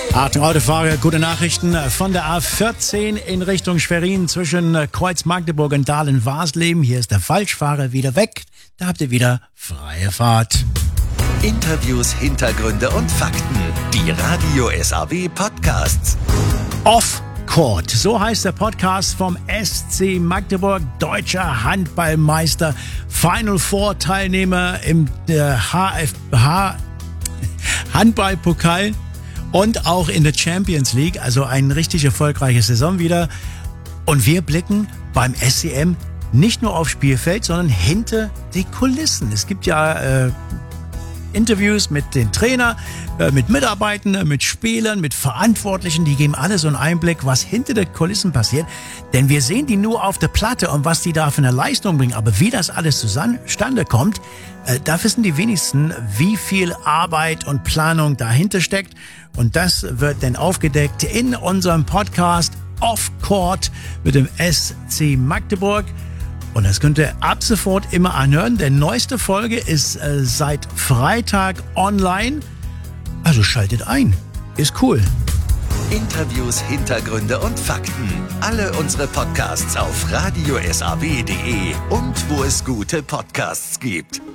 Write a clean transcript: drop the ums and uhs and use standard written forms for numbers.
Achtung, Autofahrer, gute Nachrichten von der A14 in Richtung Schwerin zwischen Kreuz Magdeburg und Dahlen-Warsleben. Hier ist der Falschfahrer wieder weg. Da habt ihr wieder freie Fahrt. Interviews, Hintergründe und Fakten. Die Radio SAW Podcasts. Off Court, so heißt der Podcast vom SC Magdeburg, deutscher Handballmeister, Final Four Teilnehmer im HFH Handballpokal und auch in der Champions League, also eine richtig erfolgreiche Saison wieder. Und wir blicken beim SCM nicht nur aufs Spielfeld, sondern hinter die Kulissen. Es gibt ja Interviews mit den Trainern, mit Mitarbeitenden, mit Spielern, mit Verantwortlichen. Die geben alle so einen Einblick, was hinter den Kulissen passiert. Denn wir sehen die nur auf der Platte und was die da für eine Leistung bringen. Aber wie das alles zustande kommt, da wissen die wenigsten, wie viel Arbeit und Planung dahinter steckt. Und das wird dann aufgedeckt in unserem Podcast Off Court mit dem SC Magdeburg. Und das könnt ihr ab sofort immer anhören. Der neueste Folge ist seit Freitag online. Also schaltet ein. Ist cool. Interviews, Hintergründe und Fakten. Alle unsere Podcasts auf radiosaw.de und wo es gute Podcasts gibt.